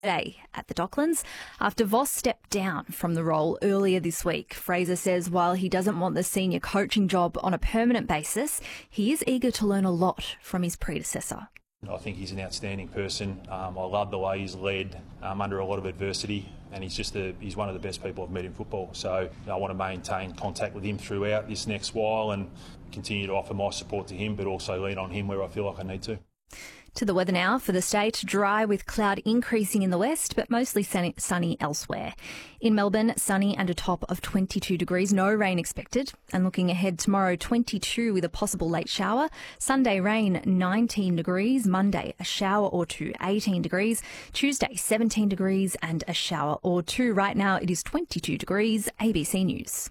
Today at the Docklands after Voss stepped down from the role earlier this week. Fraser says while he doesn't want the senior coaching job on a permanent basis, he is eager to learn a lot from his predecessor. I think he's an outstanding person. I love the way he's led under a lot of adversity, and he's one of the best people I've met in football. So I want to maintain contact with him throughout this next while and continue to offer my support to him, but also lean on him where I feel like I need to. To the weather now for the state. Dry with cloud increasing in the west, but mostly sunny elsewhere. In Melbourne, sunny and a top of 22 degrees. No rain expected. And looking ahead tomorrow, 22 with a possible late shower. Sunday rain, 19 degrees. Monday, a shower or two, 18 degrees. Tuesday, 17 degrees and a shower or two. Right now, it is 22 degrees. ABC News.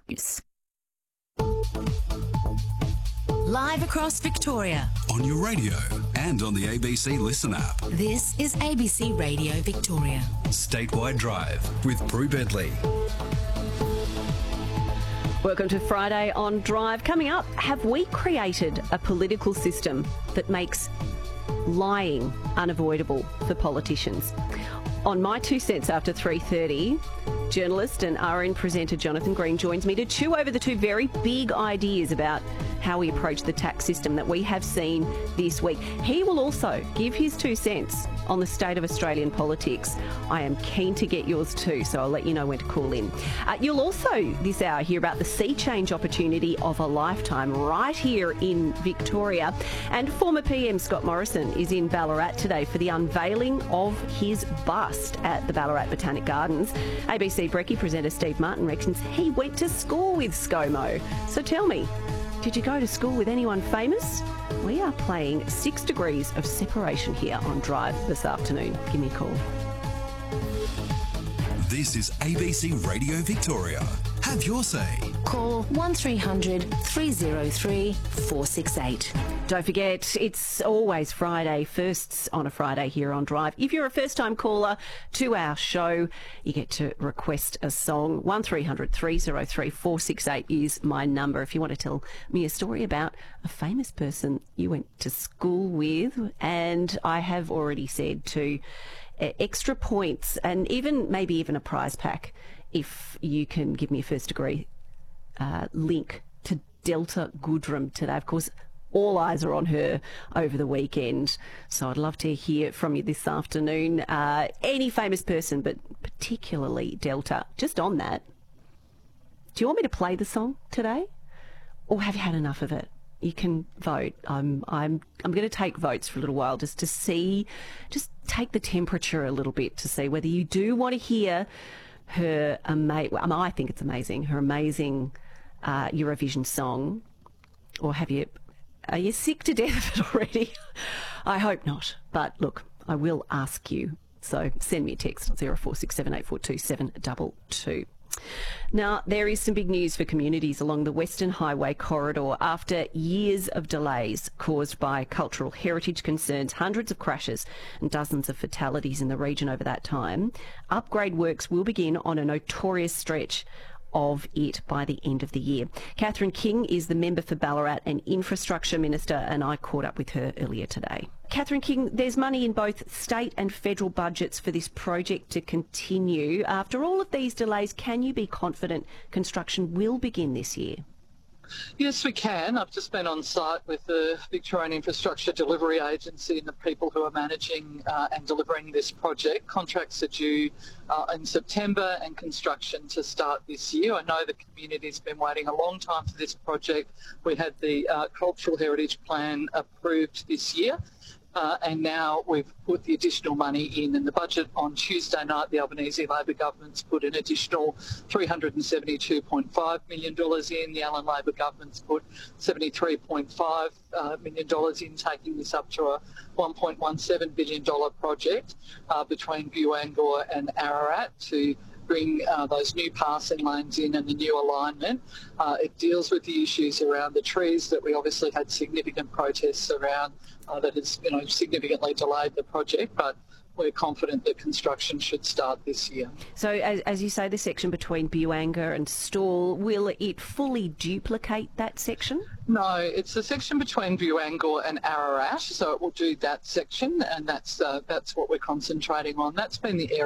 Live across Victoria. On your radio and on the ABC Listen app. This is ABC Radio Victoria. Statewide Drive with Prue Bentley. Welcome to Friday on Drive. Coming up, have we created a political system that makes lying unavoidable for politicians? On My Two Cents after 3:30, journalist and RN presenter Jonathan Green joins me to chew over the two very big ideas about how we approach the tax system that we have seen this week. He will also give his 2 cents on the state of Australian politics. I am keen to get yours too, so I'll let you know when to call in. You'll also, this hour, hear about the sea change opportunity of a lifetime right here in Victoria. And former PM Scott Morrison is in Ballarat today for the unveiling of his bust at the Ballarat Botanic Gardens. ABC Brekkie presenter Steve Martin reckons he went to school with ScoMo. So tell me, did you go to school with anyone famous? We are playing 6 Degrees of Separation here on Drive this afternoon. Give me a call. This is ABC Radio Victoria. Have your say. Call 1300 303 468. Don't forget, it's always Friday, firsts on a Friday here on Drive. If you're a first-time caller to our show, you get to request a song. 1300 303 468 is my number. If you want to tell me a story about a famous person you went to school with, and I have already said to extra points and maybe even a prize pack if you can give me a first degree link to Delta Goodrem today. Of course, all eyes are on her over the weekend, so I'd love to hear from you this afternoon. Any famous person, but particularly Delta. Just on that, do you want me to play the song today, or have you had enough of it? You can vote. I'm going to take votes for a little while just to see, just take the temperature a little bit to see whether you do want to hear her I think it's amazing, her amazing Eurovision song, or are you sick to death of it already? I hope not, but look, I will ask you, so send me a text on 0467 842 722. Now, there is some big news for communities along the Western Highway corridor after years of delays caused by cultural heritage concerns, hundreds of crashes and dozens of fatalities in the region over that time. Upgrade works will begin on a notorious stretch of it by the end of the year. Catherine King is the member for Ballarat and Infrastructure Minister, and I caught up with her earlier today. Catherine King, there's money in both state and federal budgets for this project to continue. After all of these delays, can you be confident construction will begin this year? Yes, we can. I've just been on site with the Victorian Infrastructure Delivery Agency and the people who are managing and delivering this project. Contracts are due in September and construction to start this year. I know the community's been waiting a long time for this project. We had the Cultural Heritage Plan approved this year. And now we've put the additional money in the budget. On Tuesday night, the Albanese Labor government's put an additional $372.5 million in. The Allan Labor government's put $73.5 million in, taking this up to a $1.17 billion project between Buangor and Ararat to bring those new passing lanes in and the new alignment. It deals with the issues around the trees that we obviously had significant protests around that has significantly delayed the project, but we're confident that construction should start this year. So as you say, the section between Buangor and Stawell, will it fully duplicate that section? No, it's the section between Buangor and Ararat, so it will do that section, and that's what we're concentrating on. That's been the area